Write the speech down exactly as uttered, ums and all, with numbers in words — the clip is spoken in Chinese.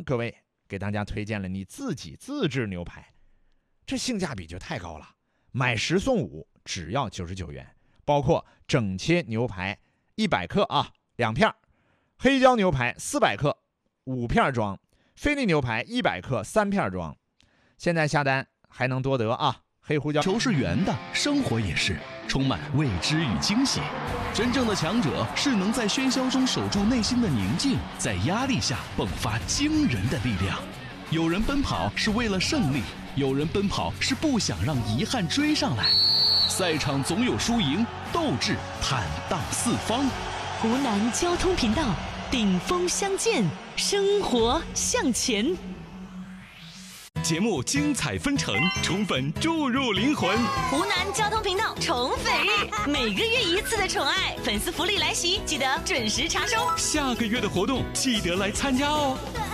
各位给大家推荐了你自己自制牛排，这性价比就太高了，买十送五，只要九十九元，包括整切牛排一百克啊，两片；黑椒牛排四百克，五片装；菲力牛排一百克，三片装。现在下单还能多得啊！黑胡椒球是圆的，生活也是充满未知与惊喜。真正的强者是能在喧嚣中守住内心的宁静，在压力下迸发惊人的力量。有人奔跑是为了胜利，有人奔跑是不想让遗憾追上来。赛场总有输赢，斗志坦荡四方。 湖南交通频道，顶峰相见，生活向前。 节目精彩纷呈，宠粉注入灵魂。 湖南交通频道宠粉日，每个月一次的宠爱粉丝福利来袭，记得准时查收。 下个月的活动记得来参加哦。